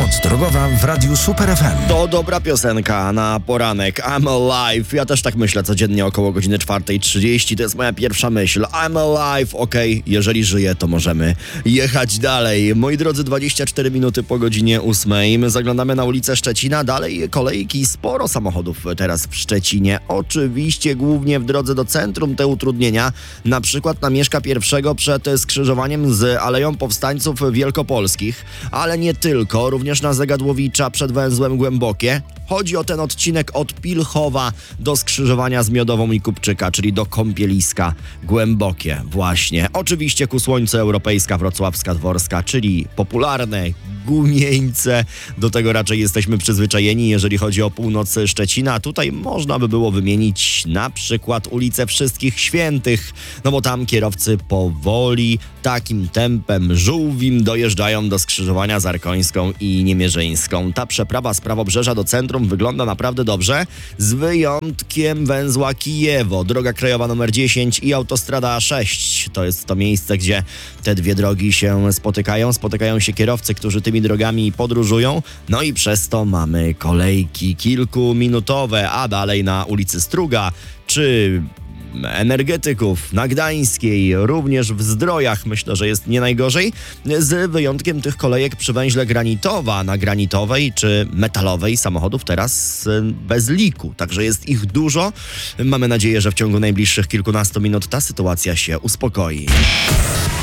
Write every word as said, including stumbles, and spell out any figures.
Pomoc drogowa w Radiu Super F M. To dobra piosenka na poranek. I'm alive. Ja też tak myślę codziennie około godziny czwartej trzydzieści. To jest moja pierwsza myśl. I'm alive. Okej, okay, jeżeli żyję, to możemy jechać dalej. Moi drodzy, dwadzieścia cztery minuty po godzinie ósmej. My zaglądamy na ulicę Szczecina. Dalej kolejki. Sporo samochodów teraz w Szczecinie. Oczywiście głównie w drodze do centrum te utrudnienia. Na przykład na Mieszka pierwszego przed skrzyżowaniem z Aleją Powstańców Wielkopolskich. Ale nie tylko. Również na Zegadłowicza przed węzłem Głębokie. Chodzi o ten odcinek od Pilchowa do skrzyżowania z Miodową i Kupczyka, czyli do Kąpieliska Głębokie właśnie. Oczywiście ku słońcu Europejska Wrocławska Dworska, czyli popularne Gumieńce. Do tego raczej jesteśmy przyzwyczajeni, jeżeli chodzi o północ Szczecina. Tutaj można by było wymienić na przykład ulicę Wszystkich Świętych, no bo tam kierowcy powoli, takim tempem żółwim dojeżdżają do skrzyżowania z Arkońską i Niemierzyńską. Ta przeprawa z Prawobrzeża do centrum wygląda naprawdę dobrze, z wyjątkiem węzła Kijewo, droga krajowa numer dziesięć i autostrada A sześć. To jest to miejsce, gdzie te dwie drogi się spotykają. Spotykają się kierowcy, którzy tymi drogami podróżują, no i przez to mamy kolejki kilkuminutowe, a dalej na ulicy Struga czy Energetyków na Gdańskiej, również w Zdrojach myślę, że jest nie najgorzej, z wyjątkiem tych kolejek przy węźle Granitowa, na Granitowej czy Metalowej samochodów teraz bez liku, także jest ich dużo. Mamy nadzieję, że w ciągu najbliższych kilkunastu minut ta sytuacja się uspokoi.